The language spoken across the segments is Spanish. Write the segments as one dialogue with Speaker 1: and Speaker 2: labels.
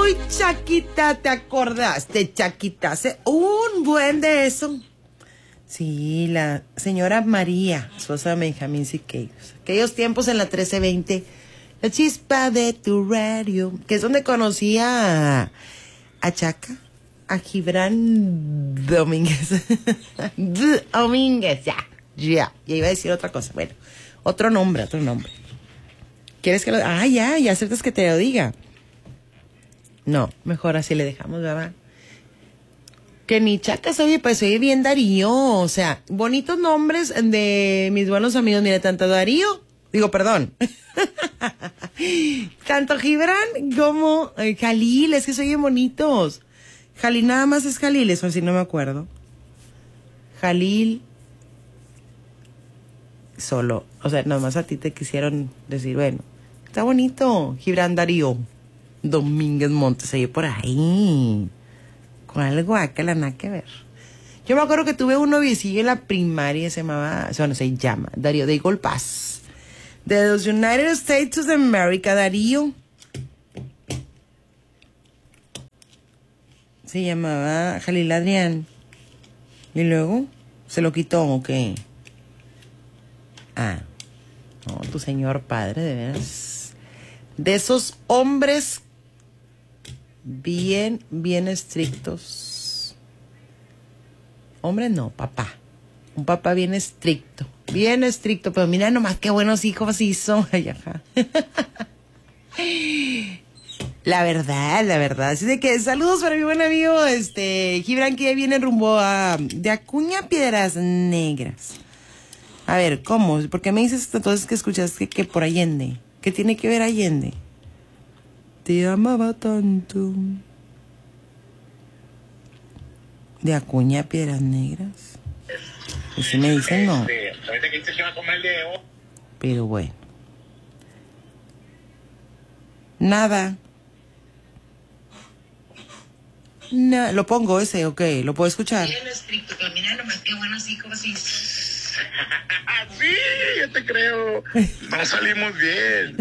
Speaker 1: Uy, Chaquita, ¿te acordaste, Chaquita? Hace un buen de eso. Sí, la señora María, esposa de Benjamín Siqueiros. Aquellos tiempos en la 1320, la chispa de tu radio, que es donde conocí a Chaca, a Gibran Domínguez. Domínguez, ya iba a decir otra cosa. Bueno, otro nombre. ¿Quieres que lo...? Ah, ya aceptas que te lo diga. No, mejor así le dejamos, ¿verdad? Que ni Chaca se oye, pues se oye bien Darío. O sea, bonitos nombres de mis buenos amigos. Mira, tanto Darío, tanto Gibran como Jalil, es que se oyen bonitos. Jalil nada más es Jalil, eso sí no me acuerdo. Jalil solo, o sea, nada más a ti te quisieron decir, bueno, está bonito. Gibran Darío Domínguez Montes, se oye por ahí. Con algo aquel nada que ver. Yo me acuerdo que tuve un noviecillo en la primaria, se llama Darío de Eagle Pass, de los United States of America. Darío se llamaba Jalil Adrián. Y luego se lo quitó, ¿o qué? Ah, no, tu señor padre, de veras. De esos hombres bien estrictos. Hombre, no, papá. Un papá bien estricto, pero mira nomás qué buenos hijos hizo. Ay, ajá. La verdad. Así de que saludos para mi buen amigo, Gibran, que ya viene rumbo de Acuña, Piedras Negras. A ver, ¿cómo? ¿Por qué me dices entonces que escuchaste que por Allende? ¿Qué tiene que ver Allende? Te amaba tanto. ¿De Acuña, Piedras Negras? Y si me dicen no. Pero bueno. Nada. No, lo pongo ese, ok, lo puedo escuchar.
Speaker 2: Bien estricto, pero mira nomás qué buenos hijos y...
Speaker 3: Sí, yo te creo. No salimos bien.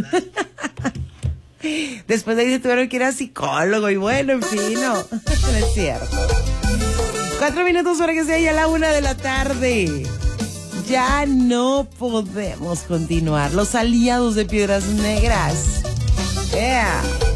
Speaker 1: Después de ahí se tuvieron que ir a psicólogo y bueno, en fin, no es cierto. 4 minutos para que sea ya la 1 de la tarde. Ya no podemos continuar. Los aliados de Piedras Negras. Yeah.